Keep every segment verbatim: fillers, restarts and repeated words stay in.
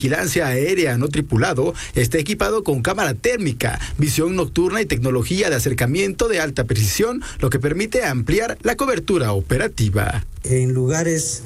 vigilancia aérea no tripulado está equipado con cámara térmica, visión nocturna y tecnología de acercamiento de alta precisión, lo que permite ampliar la cobertura operativa. En lugares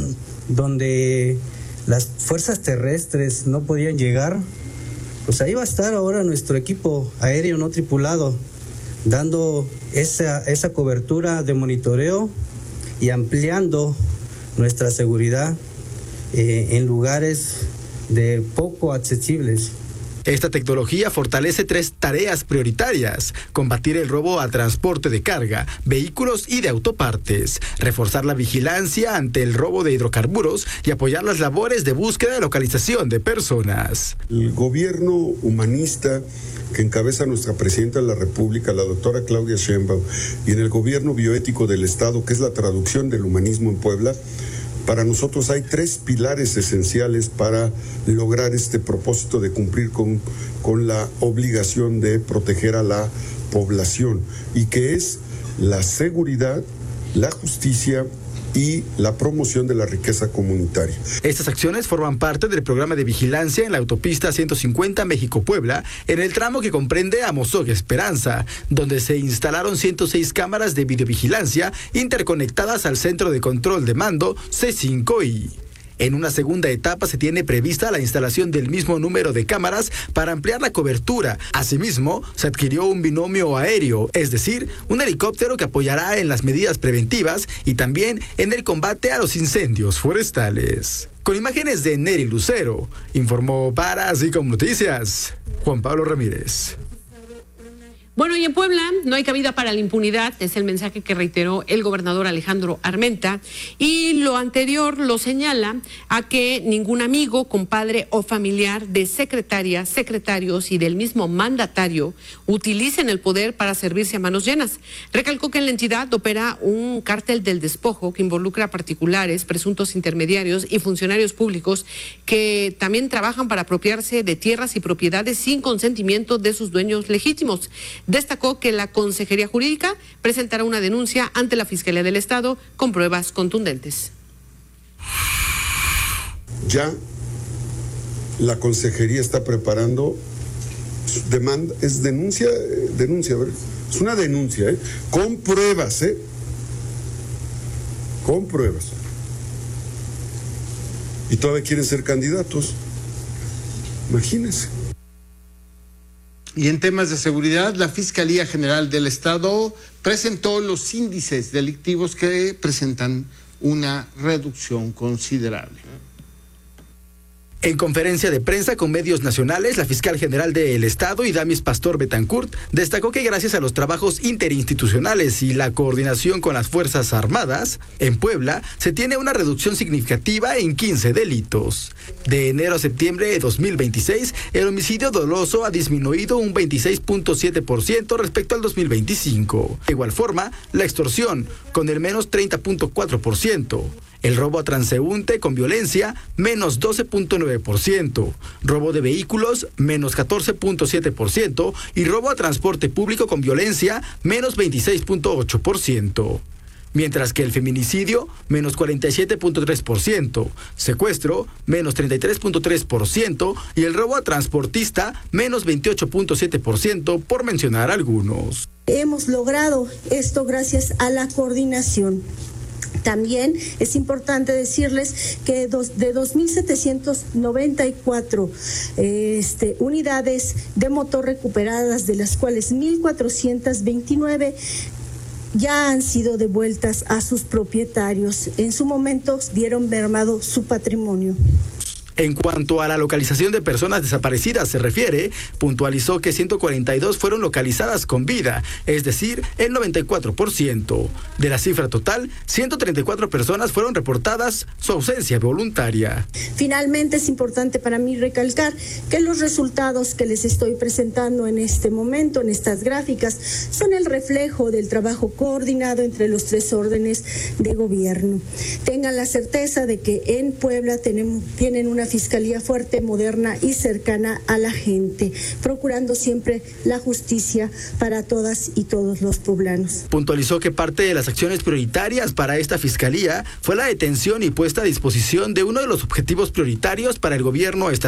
donde las fuerzas terrestres no podían llegar, pues ahí va a estar ahora nuestro equipo aéreo no tripulado, dando esa, esa cobertura de monitoreo y ampliando nuestra seguridad eh, en lugares de poco accesibles. Esta tecnología fortalece tres tareas prioritarias: combatir el robo a transporte de carga, vehículos y de autopartes, reforzar la vigilancia ante el robo de hidrocarburos y apoyar las labores de búsqueda y localización de personas. El gobierno humanista que encabeza nuestra presidenta de la República, la doctora Claudia Sheinbaum, y en el gobierno bioético del Estado, que es la traducción del humanismo en Puebla, para nosotros hay tres pilares esenciales para lograr este propósito de cumplir con, con la obligación de proteger a la población, y que es la seguridad, la justicia y la promoción de la riqueza comunitaria. Estas acciones forman parte del programa de vigilancia en la autopista ciento cincuenta México-Puebla, en el tramo que comprende Amozoc-Esperanza, donde se instalaron ciento seis cámaras de videovigilancia interconectadas al centro de control de mando C cinco I. En una segunda etapa se tiene prevista la instalación del mismo número de cámaras para ampliar la cobertura. Asimismo, se adquirió un binomio aéreo, es decir, un helicóptero que apoyará en las medidas preventivas y también en el combate a los incendios forestales. Con imágenes de Neri Lucero, informó para Así Como Noticias, Juan Pablo Ramírez. Bueno, y en Puebla no hay cabida para la impunidad, es el mensaje que reiteró el gobernador Alejandro Armenta, y lo anterior lo señala a que ningún amigo, compadre o familiar de secretarias, secretarios y del mismo mandatario utilicen el poder para servirse a manos llenas. Recalcó que en la entidad opera un cártel del despojo que involucra a particulares, presuntos intermediarios y funcionarios públicos que también trabajan para apropiarse de tierras y propiedades sin consentimiento de sus dueños legítimos. Destacó que la Consejería Jurídica presentará una denuncia ante la Fiscalía del Estado con pruebas contundentes. Ya la Consejería está preparando demanda, es denuncia, denuncia, a ver, es una denuncia, ¿eh? Con pruebas, ¿eh? Con pruebas. Y todavía quieren ser candidatos. Imagínense. Y en temas de seguridad, la Fiscalía General del Estado presentó los índices delictivos que presentan una reducción considerable. En conferencia de prensa con medios nacionales, la fiscal general del Estado, Idamis Pastor Betancourt, destacó que gracias a los trabajos interinstitucionales y la coordinación con las Fuerzas Armadas, en Puebla se tiene una reducción significativa en quince delitos. De enero a septiembre de dos mil veintiséis, el homicidio doloso ha disminuido un veintiséis punto siete por ciento respecto al dos mil veinticinco. De igual forma, la extorsión, con el menos treinta punto cuatro por ciento. El robo a transeúnte con violencia, menos doce punto nueve por ciento. Robo de vehículos, menos catorce punto siete por ciento. Y robo a transporte público con violencia, menos veintiséis punto ocho por ciento. Mientras que el feminicidio, menos cuarenta y siete punto tres por ciento. Secuestro, menos treinta y tres punto tres por ciento. Y el robo a transportista, menos veintiocho punto siete por ciento, por mencionar algunos. Hemos logrado esto gracias a la coordinación. También es importante decirles que dos, de dos mil setecientos noventa y cuatro eh, este, unidades de motor recuperadas, de las cuales mil cuatrocientos veintinueve ya han sido devueltas a sus propietarios. En su momento vieron mermado su patrimonio. En cuanto a la localización de personas desaparecidas se refiere, puntualizó que ciento cuarenta y dos fueron localizadas con vida, es decir, el noventa y cuatro por ciento. De la cifra total, ciento treinta y cuatro personas fueron reportadas su ausencia voluntaria. Finalmente, es importante para mí recalcar que los resultados que les estoy presentando en este momento, en estas gráficas, son el reflejo del trabajo coordinado entre los tres órdenes de gobierno. Tengan la certeza de que en Puebla tenemos, tienen una fiscalía fuerte, moderna y cercana a la gente, procurando siempre la justicia para todas y todos los poblanos. Puntualizó que parte de las acciones prioritarias para esta fiscalía fue la detención y puesta a disposición de uno de los objetivos prioritarios para el gobierno estatal.